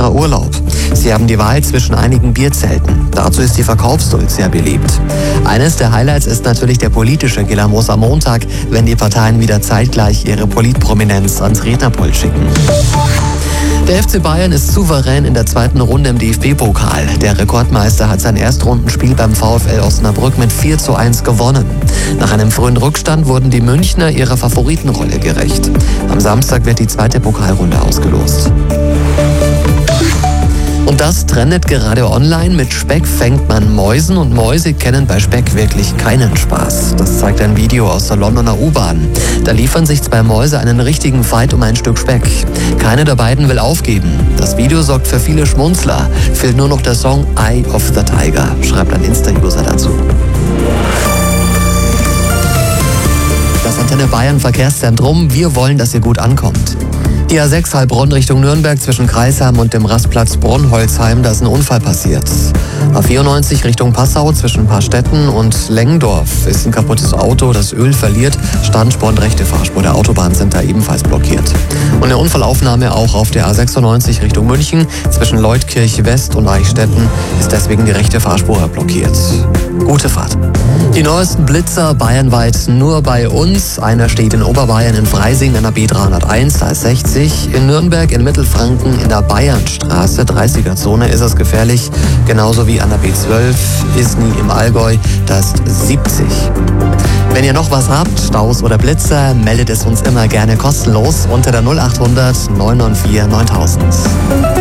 extra Urlaub. Sie haben die Wahl zwischen einigen Bierzelten. Dazu ist die Verkaufsduld sehr beliebt. Eines der Highlights ist natürlich der politische Gilamos am Montag, wenn die Parteien wieder zeitgleich ihre Politprominenz ans Rednerpult schicken. Der FC Bayern ist souverän in der zweiten Runde im DFB-Pokal. Der Rekordmeister hat sein Erstrundenspiel beim VfL Osnabrück mit 4:1 gewonnen. Nach einem frühen Rückstand wurden die Münchner ihrer Favoritenrolle gerecht. Am Samstag wird die zweite Pokalrunde ausgelost. Und das trendet gerade online. Mit Speck fängt man Mäusen und Mäuse kennen bei Speck wirklich keinen Spaß. Das zeigt ein Video aus der Londoner U-Bahn. Da liefern sich zwei Mäuse einen richtigen Fight um ein Stück Speck. Keine der beiden will aufgeben. Das Video sorgt für viele Schmunzler. Fehlt nur noch der Song Eye of the Tiger, schreibt ein Insta-User dazu. Das Antenne Bayern Verkehrszentrum. Wir wollen, dass ihr gut ankommt. Die A6 Heilbronn Richtung Nürnberg zwischen Kreisheim und dem Rastplatz Bronnholzheim, da ist ein Unfall passiert. A94 Richtung Passau zwischen Paarstetten und Lengdorf ist ein kaputtes Auto, das Öl verliert. Standspur und rechte Fahrspur der Autobahn sind da ebenfalls blockiert. Und eine Unfallaufnahme auch auf der A96 Richtung München zwischen Leutkirch West und Eichstätten ist deswegen die rechte Fahrspur blockiert. Gute Fahrt. Die neuesten Blitzer bayernweit nur bei uns. Einer steht in Oberbayern in Freising an der B301, da ist 60. In Nürnberg in Mittelfranken in der Bayernstraße, 30er-Zone, ist es gefährlich. Genauso wie an der B12, Isny im Allgäu, da ist 70. Wenn ihr noch was habt, Staus oder Blitzer, meldet es uns immer gerne kostenlos unter der 0800 994 9000.